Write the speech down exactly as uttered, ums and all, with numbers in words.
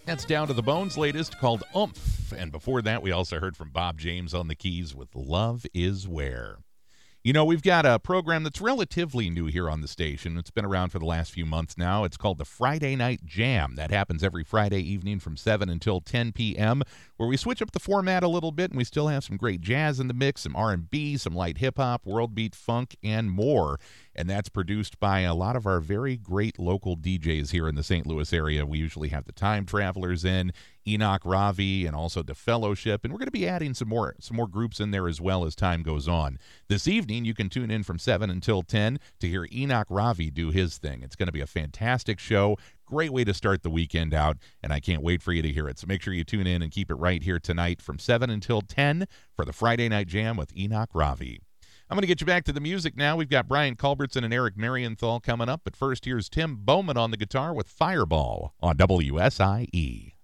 That's Down to the Bones' latest called Oomph. And before that, we also heard from Bob James on the keys with Love Is Where. You know, we've got a program that's relatively new here on the station. It's been around for the last few months now. It's called the Friday Night Jam. That happens every Friday evening from seven until ten p.m., where we switch up the format a little bit, and we still have some great jazz in the mix, some R and B, some light hip-hop, world beat, funk, and more. And that's produced by a lot of our very great local D Js here in the Saint Louis area. We usually have the Time Travelers in, Enoch Ravi, and also the Fellowship, and we're going to be adding some more some more groups in there as well as time goes on. This evening, you can tune in from seven until ten to hear Enoch Ravi do his thing. It's going to be a fantastic show. Great way to start the weekend out, and I can't wait for you to hear it. So make sure you tune in and keep it right here tonight from seven until ten for the Friday Night Jam with Enoch Ravi. I'm going to get you back to the music now. We've got Brian Culbertson and Eric Marienthal coming up, but first here's Tim Bowman on the guitar with Fireball on W S I E.